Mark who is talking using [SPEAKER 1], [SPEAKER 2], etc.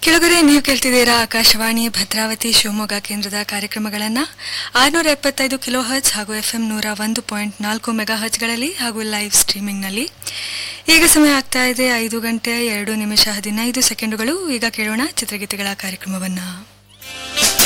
[SPEAKER 1] ಕೆಳಗಡೆ ನೀವು ಕೇಳ್ತಿದ್ದೀರಾ ಆಕಾಶವಾಣಿ ಭದ್ರಾವತಿ ಶಿವಮೊಗ್ಗ ಕೇಂದ್ರದ ಕಾರ್ಯಕ್ರಮಗಳನ್ನು 675 ಕಿಲೋ ಹರ್ಟ್ಸ್ ಹಾಗೂ FM 101.4 ಮೆಗಾ ಹರ್ಟ್ಸ್ಗಳಲ್ಲಿ ಹಾಗೂ ಲೈವ್ ಸ್ಟ್ರೀಮಿಂಗ್ನಲ್ಲಿ. ಈಗ ಸಮಯ ಆಗ್ತಾ ಇದೆ 5 ಗಂಟೆ 2 ನಿಮಿಷ 15 ಸೆಕೆಂಡುಗಳು. ಈಗ ಕೇಳೋಣ ಚಿತ್ರಗೀತೆಗಳ ಕಾರ್ಯಕ್ರಮವನ್ನು.